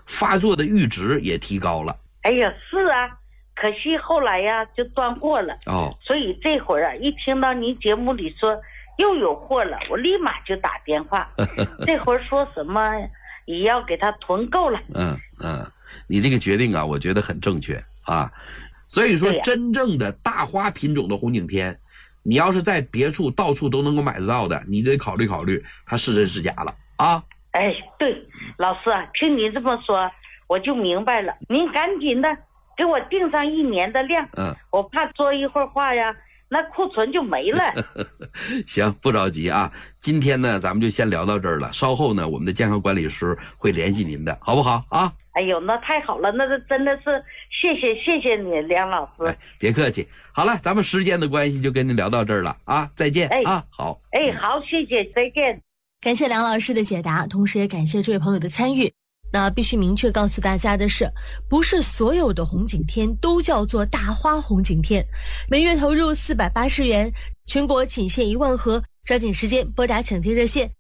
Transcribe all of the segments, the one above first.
发作的阈值也提高了。 哎呀，是啊，可惜后来呀就断货了。所以这会儿啊，一听到您节目里说又有货了，我立马就打电话。这会儿说什么也要给他囤够了。 你这个决定啊，我觉得很正确啊。所以说，真正的大花品种的红景天，你要是在别处到处都能够买得到的，你得考虑考虑它是真是假了啊。 哎，对，老师啊，听你这么说我就明白了，您赶紧的给我订上1年的量。我怕做一会儿话呀，那库存就没了。 行，不着急啊。今天呢，咱们就先聊到这儿了。稍后呢，我们的健康管理师会联系您的，好不好啊？ 哎呦，那太好了，那真的是谢谢你，梁老师。 别客气。好了，咱们时间的关系就跟您聊到这儿了啊，再见啊。好， 好，谢谢，再见。 感谢梁老师的解答，同时也感谢这位朋友的参与。那必须明确告诉大家的是，不是所有的红景天都叫做大花红景天。每月投入480元，全国仅限1万盒，抓紧时间拨打抢订热线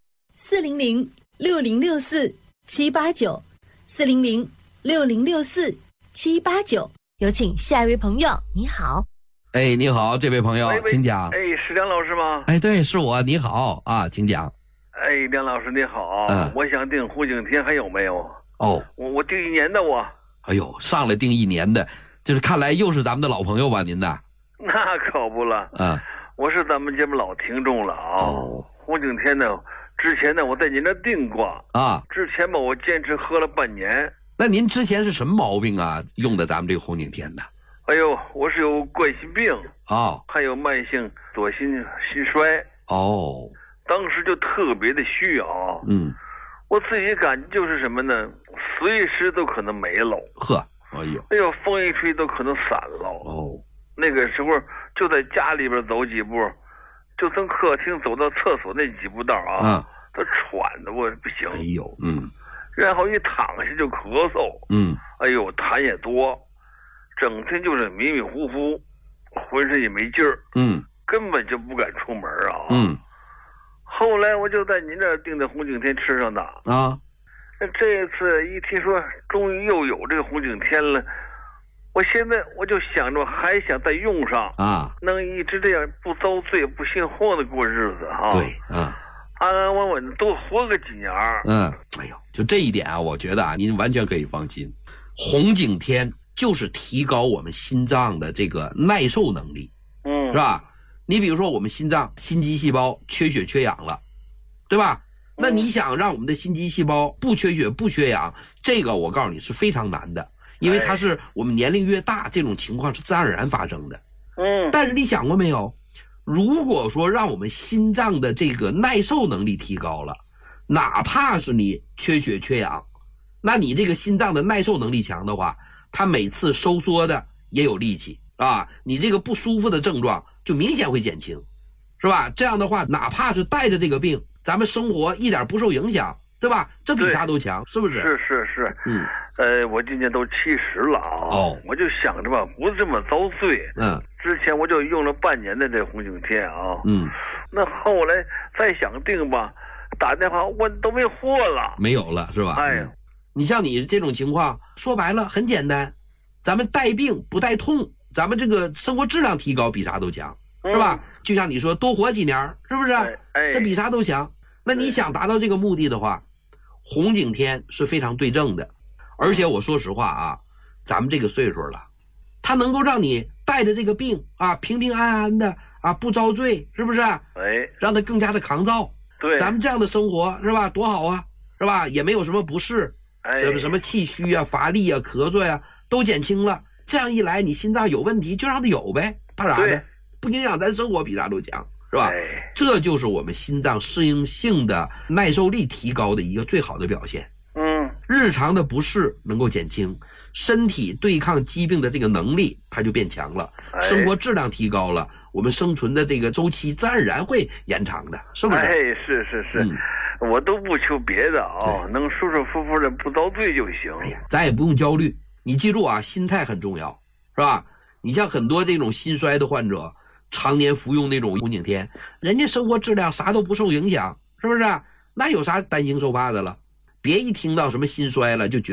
400-6064-789，400-6064-789。有请下一位朋友，你好。 你好，这位朋友，请讲。 是梁老师吗？ 对，是我，你好啊，请讲。 梁老师你好，我想订红景天，还有没有？我订1年的我。 哎呦，上来订1年的，就是看来又是咱们的老朋友吧，您的？ 那可不了，我是咱们节目老听众了啊。红景天呢，之前呢我在您这订过啊， 之前吧我坚持喝了半年。 那您之前是什么毛病啊？用的咱们这个红景天的？ 哎呦，我是有冠心病还有慢性左心衰。当时就特别的虚啊。我自己感觉就是什么呢？随时都可能没了。哎呦，风一吹都可能散了。那个时候就在家里边走几步，就从客厅走到厕所那几步道啊，都喘的我不行。然后一躺下就咳嗽。哎呦，痰也多，整天就是迷迷糊糊，浑身也没劲儿。根本就不敢出门啊。后来我就在您这儿订的红景天吃上的啊。 这次一听说终于又有这个红景天了，我现在我就想着还想再用上啊， 能一直这样不遭罪不心慌的过日子啊。 对， 安安稳稳的多活个几年。 哎呦，就这一点啊，我觉得啊，您完全可以放心。红景天就是提高我们心脏的这个耐受能力，是吧？你比如说我们心脏心肌细胞缺血缺氧了，对吧？那你想让我们的心肌细胞不缺血不缺氧，这个我告诉你是非常难的，因为它是我们年龄越大，这种情况是自然而然发生的。但是你想过没有，如果说让我们心脏的这个耐受能力提高了，哪怕是你缺血缺氧，那你这个心脏的耐受能力强的话，它每次收缩的也有力气啊，你这个不舒服的症状就明显会减轻，是吧？这样的话，哪怕是带着这个病，咱们生活一点不受影响，对吧？这比啥都强，是不是？ 是。我今年都70了啊。我就想着吧，不这么遭罪。之前我就用了半年的这红景天啊。那后来再想订吧，打电话问都没货了， 没有了，是吧？ 哎呀， 你像你这种情况，说白了很简单，咱们带病不带痛，咱们这个生活质量提高比啥都强，是吧？就像你说多活几年，是不是？这比啥都强。那你想达到这个目的的话，红景天是非常对症的。而且我说实话啊，咱们这个岁数了，它能够让你带着这个病啊，平平安安的啊，不遭罪，是不是？让它更加的抗造。 对， 咱们这样的生活是吧？多好啊，是吧？也没有什么不适，什么气虚啊、乏力啊、咳嗽呀，都减轻了。这样一来，你心脏有问题就让它有呗，怕啥的？不影响咱生活，比啥都强，是吧？这就是我们心脏适应性的耐受力提高的一个最好的表现。日常的不适能够减轻，身体对抗疾病的这个能力它就变强了，生活质量提高了，我们生存的这个周期自然而然会延长的，是不是？ 是。我都不求别的啊，能舒舒服服的不遭罪就行。 咱也不用焦虑，你记住啊，心态很重要，是吧？你像很多这种心衰的患者，常年服用那种红景天，人家生活质量啥都不受影响，是不是？那有啥担惊受怕的了？别一听到什么心衰了就觉得